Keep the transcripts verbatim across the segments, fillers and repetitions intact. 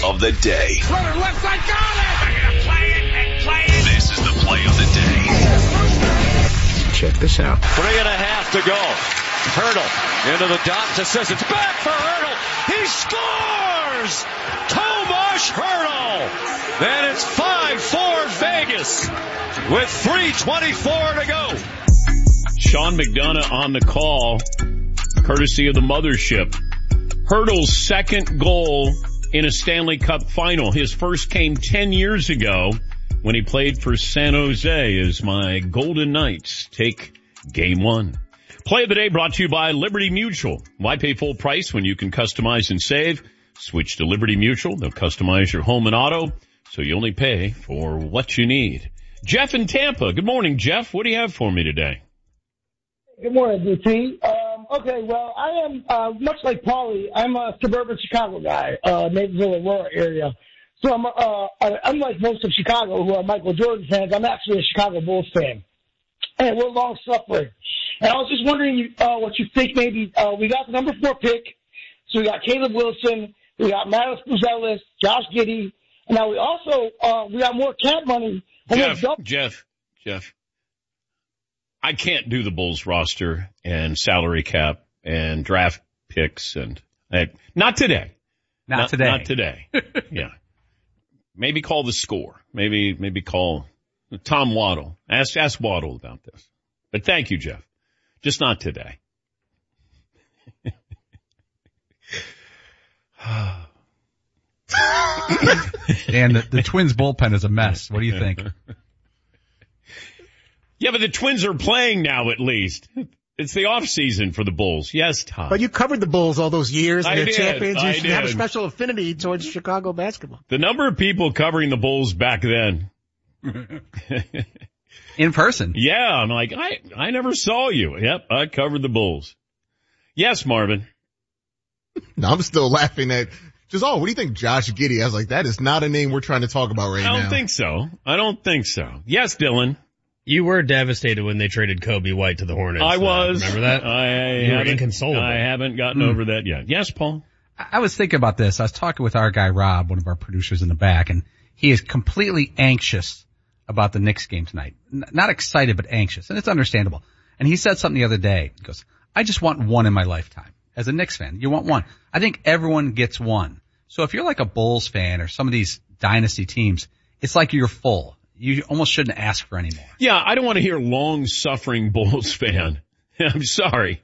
of the day. Runner left side, got it! They're going to play it and play it. This is the play of the day. Check this out. Three and a half to go. Hurdle into the dot to Sissons. It's back for Hurdle. He scores! Tomas Hurdle. And it's five four Vegas with three twenty-four to go. Sean McDonough on the call, courtesy of the mothership. Hurdle's second goal in a Stanley Cup final. His first came ten years ago when he played for San Jose as my Golden Knights take game one. Play of the day brought to you by Liberty Mutual. Why pay full price when you can customize and save? Switch to Liberty Mutual. They'll customize your home and auto, so you only pay for what you need. Jeff in Tampa. Good morning, Jeff. What do you have for me today? Good morning, D T. Um, okay, well, I am, uh, much like Paulie, I'm a suburban Chicago guy, uh, Naperville, Aurora area. So I'm, uh, unlike most of Chicago who are Michael Jordan fans, I'm actually a Chicago Bulls fan. And we're long suffering. And I was just wondering, uh, what you think maybe, uh, we got the number four pick. So we got Caleb Wilson, we got Maris Buzelis, Josh Giddey, and now we also, uh, we got more cap money. Jeff, Jeff, Jeff. I can't do the Bulls roster and salary cap and draft picks and, uh, not today. Not, not today. Not today. Yeah. Maybe call the score. Maybe, maybe call Tom Waddle. Ask, ask Waddle about this. But thank you, Jeff. Just not today. And the, the Twins bullpen is a mess. What do you think? Yeah, but the Twins are playing now at least. It's the off season for the Bulls. Yes, Tom. But you covered the Bulls all those years, and I they're did, champions. You I should did. have a special affinity towards Chicago basketball. The number of people covering the Bulls back then. In person. Yeah, I'm like, I, I never saw you. Yep, I covered the Bulls. Yes, Marvin. No, I'm still laughing at just, oh, what do you think, Josh Giddey? I was like, that is not a name we're trying to talk about right now. I don't now. think so. I don't think so. Yes, Dylan. You were devastated when they traded Kobe White to the Hornets. I was. Uh, remember that? I you were haven't, inconsolable. I haven't gotten mm. over that yet. Yes, Paul? I was thinking about this. I was talking with our guy, Rob, one of our producers in the back, and he is completely anxious about the Knicks game tonight. N- not excited, but anxious. And it's understandable. And he said something the other day. He goes, I just want one in my lifetime. As a Knicks fan, you want one. I think everyone gets one. So if you're like a Bulls fan or some of these dynasty teams, it's like you're full. You almost shouldn't ask for any more. Yeah, I don't want to hear long-suffering Bulls fan. I'm sorry.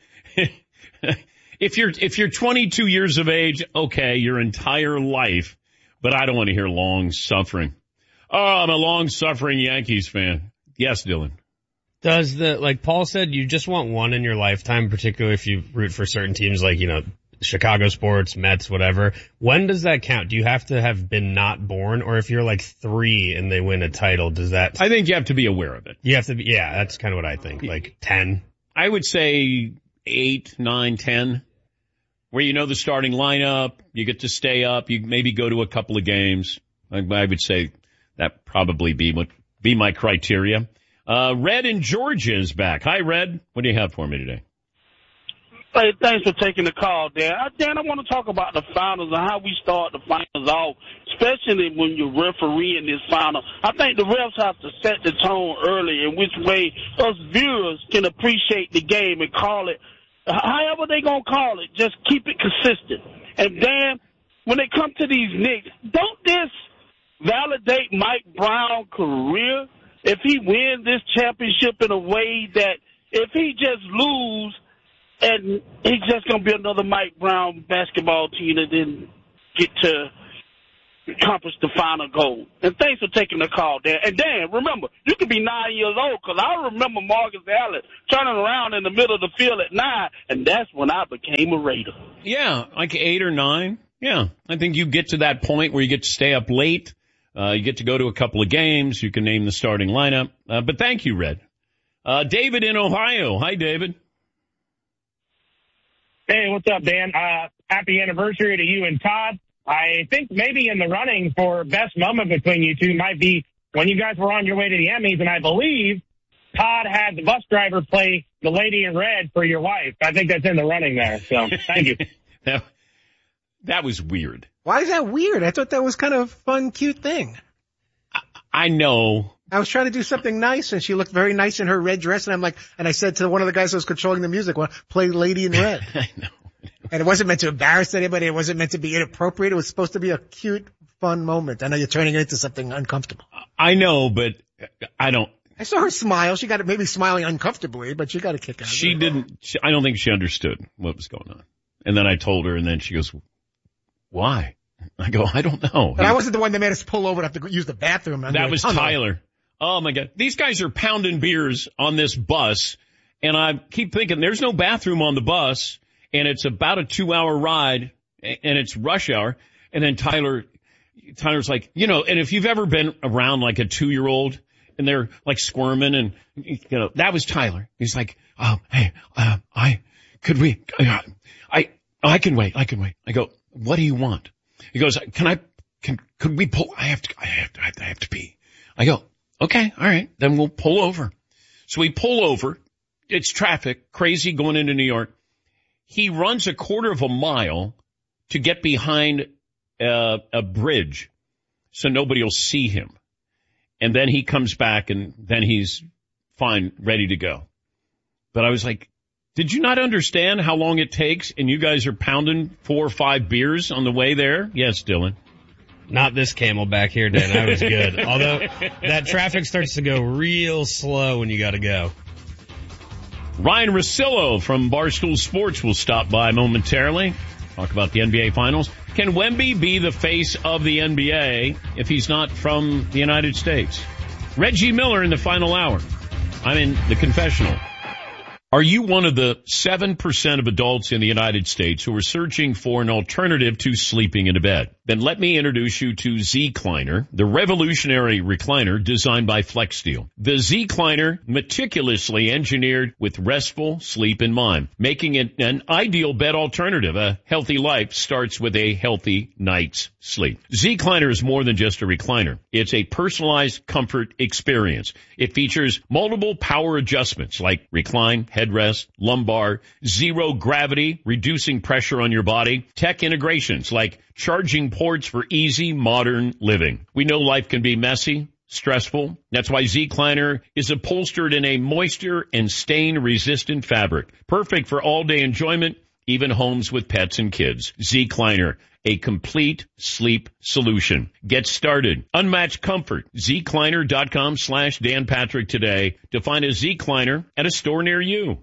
If you're, if you're twenty-two years of age, okay, your entire life, but I don't want to hear long-suffering. Oh, I'm a long-suffering Yankees fan. Yes, Dylan. Does the, like Paul said, you just want one in your lifetime, particularly if you root for certain teams like, you know, Chicago sports, Mets, whatever. When does that count? Do you have to have been not born, or if you're like three and they win a title, does that? I think you have to be aware of it. You have to be, yeah, that's kind of what I think. Like ten. I would say eight, nine, ten, where you know the starting lineup, you get to stay up, you maybe go to a couple of games. I, I would say that probably be what, be my criteria. Uh, Red in Georgia is back. Hi, Red. What do you have for me today? Hey, thanks for taking the call, Dan. Uh, Dan, I want to talk about the finals and how we start the finals off, especially when you're refereeing this final. I think the refs have to set the tone early in which way us viewers can appreciate the game and call it however they going to call it. Just keep it consistent. And, Dan, when it comes to these Knicks, don't this validate Mike Brown's career if he wins this championship in a way that if he just lose and he's just going to be another Mike Brown basketball team that didn't get to accomplish the final goal. And thanks for taking the call, Dan. And Dan, remember, you could be nine years old, because I remember Marcus Allen turning around in the middle of the field at nine, and that's when I became a Raider. Yeah, like eight or nine. Yeah, I think you get to that point where you get to stay up late. Uh, you get to go to a couple of games. You can name the starting lineup. Uh, but thank you, Red. Uh, David in Ohio. Hi, David. Hey, what's up, Dan? Uh, happy anniversary to you and Todd. I think maybe in the running for best moment between you two might be when you guys were on your way to the Emmys, and I believe Todd had the bus driver play the lady in red for your wife. I think that's in the running there. So thank you. that, That was weird. Why is that weird? I thought that was kind of a fun, cute thing. I, I know. I was trying to do something nice, and she looked very nice in her red dress, and I'm like, and I said to one of the guys who was controlling the music, well, play Lady in Red. I know. And it wasn't meant to embarrass anybody. It wasn't meant to be inappropriate. It was supposed to be a cute, fun moment. I know you're turning it into something uncomfortable. I know, but I don't. I saw her smile. She got it, maybe smiling uncomfortably, but she got a kick out of it. She didn't, she, I don't think she understood what was going on. And then I told her, and then she goes, why? I go, I don't know. But I wasn't the one that made us pull over to have to use the bathroom. That was Tyler. Oh my God. These guys are pounding beers on this bus, and I keep thinking there's no bathroom on the bus, and it's about a two hour ride, and it's rush hour. And then Tyler, Tyler's like, you know, and if you've ever been around like a two year old and they're like squirming, and you know, that was Tyler. He's like, oh, hey, uh, I, could we, uh, I, I can wait. I can wait. I go, what do you want? He goes, can I, can, could we pull? I have to, I have to, I have to, I have to pee. I go, okay, all right, then we'll pull over. So we pull over. It's traffic, crazy going into New York. He runs a quarter of a mile to get behind uh, a bridge so nobody will see him. And then he comes back, and then he's fine, ready to go. But I was like, did you not understand how long it takes? And you guys are pounding four or five beers on the way there? Yes, Dylan. Not this camel back here, Dan. That was good. Although that traffic starts to go real slow when you got to go. Ryan Russillo from Barstool Sports will stop by momentarily. Talk about the N B A Finals. Can Wemby be the face of the N B A if he's not from the United States? Reggie Miller in the final hour. I'm in the confessional. Are you one of the seven percent of adults in the United States who are searching for an alternative to sleeping in a bed? Then let me introduce you to Z-Cliner, the revolutionary recliner designed by FlexSteel. The Z-Cliner, meticulously engineered with restful sleep in mind, making it an ideal bed alternative. A healthy life starts with a healthy night's sleep. Z-Cliner is more than just a recliner. It's a personalized comfort experience. It features multiple power adjustments like recline, headrest, lumbar, zero gravity, reducing pressure on your body, tech integrations like charging ports for easy modern living. We know life can be messy, stressful. That's why Z-Cliner is upholstered in a moisture and stain resistant fabric. Perfect for all day enjoyment, even homes with pets and kids. Z-Cliner, a complete sleep solution. Get started. Unmatched comfort. Z-Cliner.com slash Dan Patrick today to find a Z-Cliner at a store near you.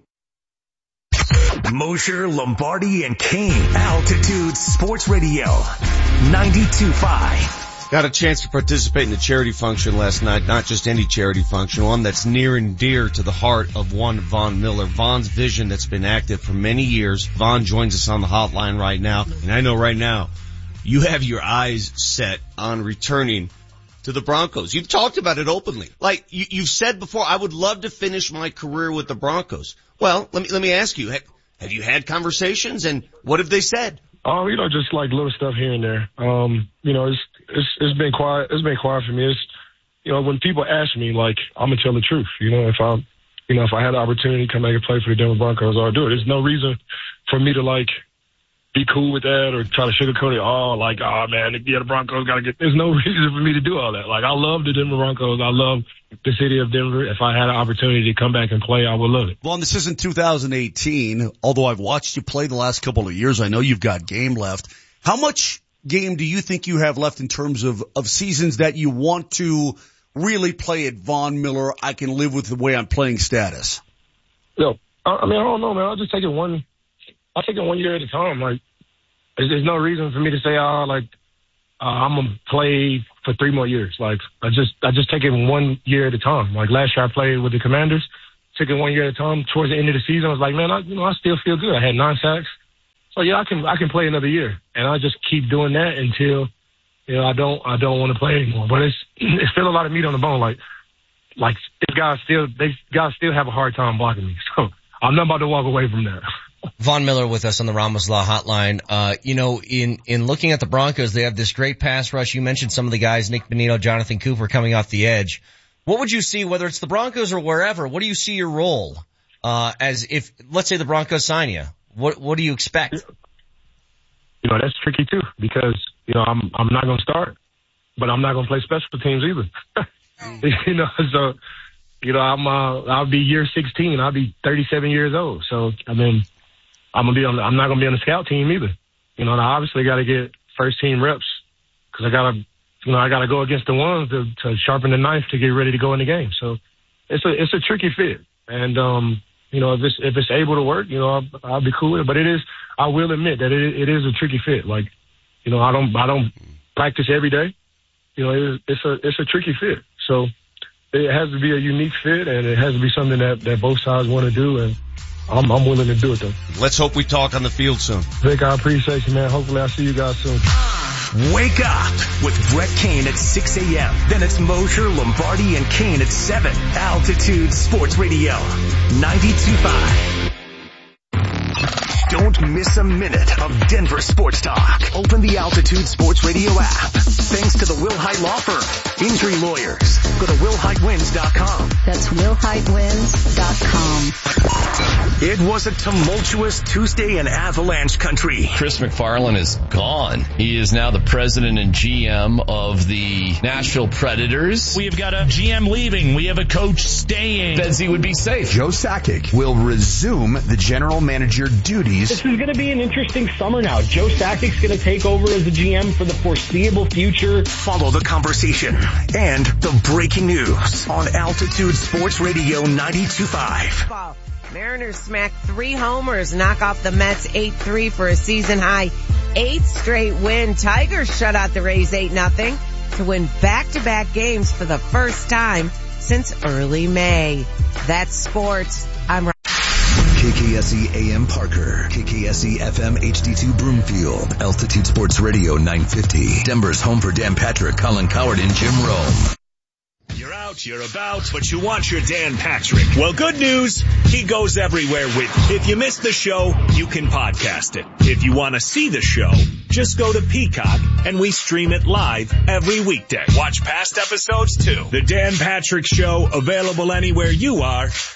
Mosher, Lombardi, and Kane. Altitude Sports Radio. ninety-two point five. Got a chance to participate in the charity function last night. Not just any charity function, one that's near and dear to the heart of one Von Miller. Von's vision that's been active for many years. Von joins us on the hotline right now. And I know right now you have your eyes set on returning to the Broncos. You've talked about it openly. Like you, you've said before, I would love to finish my career with the Broncos. Well, let me, let me ask you, have, have you had conversations, and what have they said? Oh, you know, just like little stuff here and there. Um, you know, it's, it's, it's been quiet. It's been quiet for me. It's, you know, when people ask me, like, I'm going to tell the truth. You know, if I, you know, if I had the opportunity to come back and play for the Denver Broncos, I'll do it. There's no reason for me to, like, be cool with that or try to sugarcoat it. Oh, like, oh, man, yeah, the Broncos got to get, there's no reason for me to do all that. Like, I love the Denver Broncos. I love the city of Denver. If I had an opportunity to come back and play, I would love it. Well, this isn't two thousand eighteen. Although I've watched you play the last couple of years, I know you've got game left. How much game do you think you have left in terms of, of seasons that you want to really play at Von Miller? I can live with the way I'm playing status. No, I mean, I don't know, man. I'll just take it one, I'll take it one year at a time. Like, there's, there's no reason for me to say, oh, like, uh, I'm going to play for three more years. Like, I just, I just take it one year at a time. Like, last year I played with the Commanders, took it one year at a time. Towards the end of the season, I was like, man, I, you know, I still feel good. I had nine sacks. So yeah, I can, I can play another year. And I just keep doing that until, you know, I don't, I don't want to play anymore. But it's, it's still a lot of meat on the bone. Like, like, these guys still, they guys still have a hard time blocking me. So I'm not about to walk away from that. Von Miller with us on the Ramos Law Hotline. Uh, you know, in, in looking at the Broncos, they have this great pass rush. You mentioned some of the guys, Nick Bonito, Jonathan Cooper coming off the edge. What would you see, whether it's the Broncos or wherever, what do you see your role, uh, as if, let's say the Broncos sign you? What, what do you expect? you know, that's tricky too because, you know, I'm, I'm not going to start, but I'm not going to play special teams either. You know, so, you know, I'm, uh, I'll be year sixteen. I'll be thirty-seven years old. So, I mean, I'm going to be on, the, I'm not going to be on the scout team either. You know, and I obviously got to get first team reps because I got to, you know, I got to go against the ones to, to sharpen the knife to get ready to go in the game. So it's a, it's a tricky fit. And, um, you know, if it's, if it's able to work, you know, I'll, I'll be cool with it. But it is, I will admit that it, it is a tricky fit. Like, you know, I don't, I don't practice every day. You know, it, it's a, it's a tricky fit. So it has to be a unique fit and it has to be something that, that both sides want to do. And I'm, I'm willing to do it though. Let's hope we talk on the field soon. Vic, I appreciate you, man. Hopefully I'll see you guys soon. Wake up with Brett Kane at six a.m. Then it's Mosher, Lombardi, and Kane at seven. Altitude Sports Radio, ninety-two point five. Don't miss a minute of Denver sports talk. Open the Altitude Sports Radio app. Thanks to the Will Hite Law Firm. Injury lawyers. Go to will hite wins dot com. That's will hite wins dot com. It was a tumultuous Tuesday in Avalanche country. Chris McFarland is gone. He is now the president and G M of the Nashville Predators. We've got a G M leaving. We have a coach staying. Betsy would be safe. Joe Sakic will resume the general manager duties. This is going to be an interesting summer now. Joe Sakic's going to take over as the G M for the foreseeable future. Follow the conversation and the breaking news on Altitude Sports Radio ninety-two point five. Mariners smack three homers, knock off the Mets eight three for a season high eighth straight win. Tigers shut out the Rays eight nothing to win back-to-back games for the first time since early May. That's sports. I'm K K S E A M Parker, K K S E F M H D two Broomfield, Altitude Sports Radio nine fifty, Denver's home for Dan Patrick, Colin Coward, and Jim Rome. You're out, you're about, but you want your Dan Patrick. Well, good news, he goes everywhere with you. If you missed the show, you can podcast it. If you want to see the show, just go to Peacock and we stream it live every weekday. Watch past episodes too. The Dan Patrick Show, available anywhere you are.